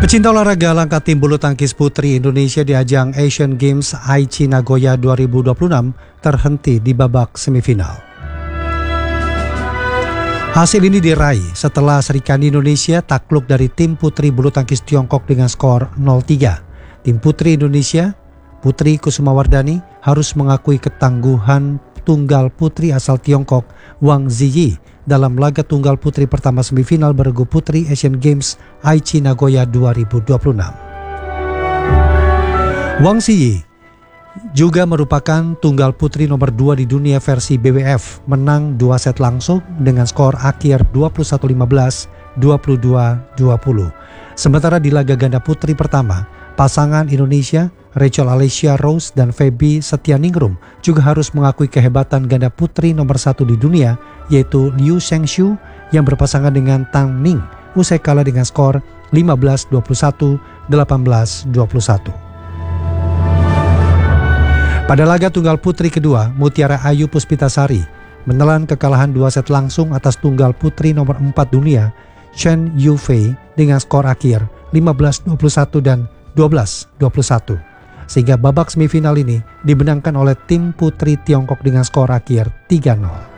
Pecinta olahraga langkah tim bulu tangkis putri Indonesia di ajang Asian Games Aichi Nagoya 2026 terhenti di babak semifinal. Hasil ini diraih setelah Serikandi Indonesia takluk dari tim putri bulu tangkis Tiongkok dengan skor 0-3. Tim putri Indonesia, Putri Kusumawardani, harus mengakui ketangguhan tunggal putri asal Tiongkok Wang Ziyi dalam laga tunggal putri pertama semifinal bergu putri Asian Games Aichi Nagoya 2026. Wang Ziyi juga merupakan tunggal putri nomor 2 di dunia versi BWF, menang 2 set langsung dengan skor akhir 21-15, 22-20. Sementara di laga ganda putri pertama, pasangan Indonesia Rachel Alessia Rose dan Feby Setianingrum juga harus mengakui kehebatan ganda putri nomor 1 di dunia, yaitu Liu Shengshu yang berpasangan dengan Tang Ning usai kalah dengan skor 15-21, 18-21. Pada laga tunggal putri kedua, Mutiara Ayu Puspitasari menelan kekalahan 2 set langsung atas tunggal putri nomor 4 dunia Chen Yufei dengan skor akhir 15-21 dan 12-21. Sehingga babak semifinal ini dimenangkan oleh tim putri Tiongkok dengan skor akhir 3-0.